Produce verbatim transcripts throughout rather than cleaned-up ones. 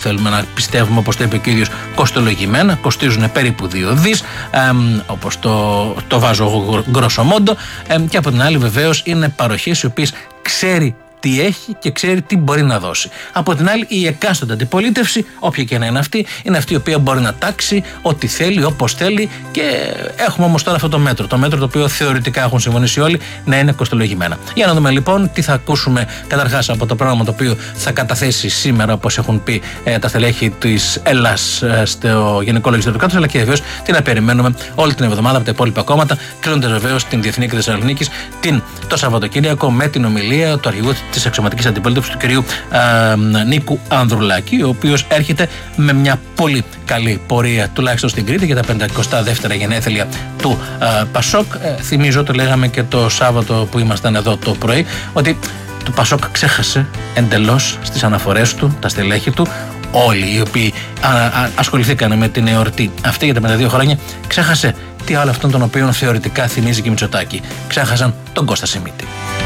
θέλουμε να πιστεύουμε, όπως το είπε και ο ίδιος, κοστολογημένα, κοστίζουν περίπου δύο δις, όπως το, το βάζω εγώ γκρόσο μόντο, και από την άλλη βεβαίως είναι παροχές οι οποίες ξέρει τι έχει και ξέρει τι μπορεί να δώσει. Από την άλλη, η εκάστοτε αντιπολίτευση, όποια και να είναι αυτή, είναι αυτή η οποία μπορεί να τάξει ό,τι θέλει, όπως θέλει, και έχουμε όμως τώρα αυτό το μέτρο. Το μέτρο το οποίο θεωρητικά έχουν συμφωνήσει όλοι να είναι κοστολογημένα. Για να δούμε λοιπόν τι θα ακούσουμε καταρχάς από το πρόγραμμα το οποίο θα καταθέσει σήμερα, όπως έχουν πει ε, τα στελέχη της Ελλάς ε, στο Γενικό Λογιστήριο του Κράτους, αλλά και βεβαίως τι να περιμένουμε όλη την εβδομάδα από τα υπόλοιπα κόμματα, κλείνοντας βεβαίως την Διεθνή Έκθεση Θεσσαλονίκης το Σαββατοκύριακο με την ομιλία του αρχηγού της αξιωματικής αντιπολίτευσης του κυρίου ε, Νίκου Ανδρουλάκη, ο οποίος έρχεται με μια πολύ καλή πορεία, τουλάχιστον στην Κρήτη, για τα πεντηκοστά δεύτερα γενέθλια του ε, Πασόκ. Ε, θυμίζω, το λέγαμε και το Σάββατο που ήμασταν εδώ το πρωί, ότι το Πασόκ ξέχασε εντελώς στις αναφορές του, τα στελέχη του, όλοι οι οποίοι α, α, ασχοληθήκαν με την εορτή αυτή για τα πενήντα δύο χρόνια, ξέχασε τι άλλο αυτόν τον οποίο θεωρητικά θυμίζει και Μητσοτάκη. Ξέχασαν τον Κώστα Σιμίτη.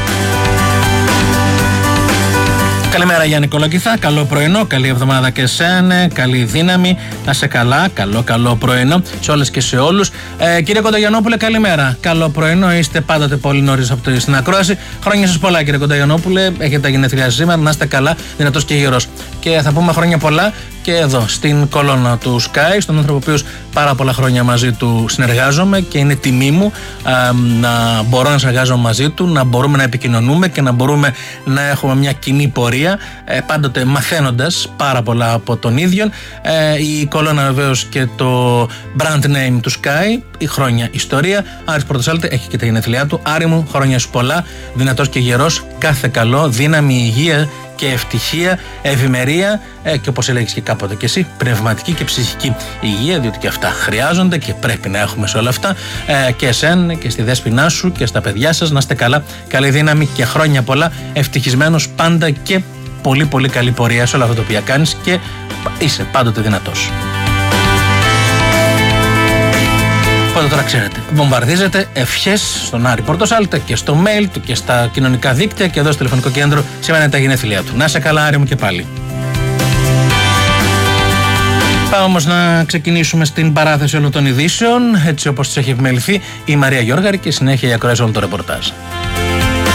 Καλημέρα Γιάννη Κολοκυθά, καλό πρωινό, καλή εβδομάδα και εσένα, καλή δύναμη, να σε καλά, καλό καλό πρωινό σε όλες και σε όλους. Ε, κύριε Κοντογιαννόπουλε, καλημέρα, καλό πρωινό, είστε πάντοτε πολύ νωρίς από το, στην ακρόαση. Χρόνια σας πολλά κύριε Κοντογιαννόπουλε, έχετε τα γενέθλιά σήμερα, να είστε καλά, δυνατός και γερός. Και θα πούμε χρόνια πολλά και εδώ στην κολόνα του Sky, στον άνθρωπο ο οποίος πάρα πολλά χρόνια μαζί του συνεργάζομαι και είναι τιμή μου α, να μπορώ να συνεργάζομαι μαζί του, να μπορούμε να επικοινωνούμε και να μπορούμε να έχουμε μια κοινή πορεία, ε, πάντοτε μαθαίνοντας πάρα πολλά από τον ίδιο. Ε, η κολόνα βεβαίως και το brand name του Sky, η χρόνια ιστορία. Άρης Πρωτοσάλτη έχει και τα γενέθλιά του. Άρη μου, χρόνια σου πολλά, δυνατός και γερός, κάθε καλό, δύναμη, υγεία και ευτυχία, ευημερία ε, και όπως έλεγες και κάποτε και εσύ, πνευματική και ψυχική υγεία, διότι και αυτά χρειάζονται και πρέπει να έχουμε σε όλα αυτά, ε, και εσένα και στη δέσποινά σου και στα παιδιά σας, να είστε καλά, καλή δύναμη και χρόνια πολλά, ευτυχισμένος πάντα και πολύ πολύ καλή πορεία σε όλα αυτά τα οποία κάνεις και είσαι πάντοτε δυνατός. Οπότε τώρα ξέρετε, βομβαρδίζετε ευχές στον Άρη Πορτοσάλτε και στο mail του και στα κοινωνικά δίκτυα και εδώ στο τηλεφωνικό κέντρο σήμερα είναι τα γενέθλιά του. Να είσαι καλά Άρη μου και πάλι. Πάμε όμως να ξεκινήσουμε στην παράθεση όλων των ειδήσεων, έτσι όπως τις έχει επιμεληθεί η Μαρία Γιώργαρη, και συνέχεια η ακροές όλων των ρεπορτάζ.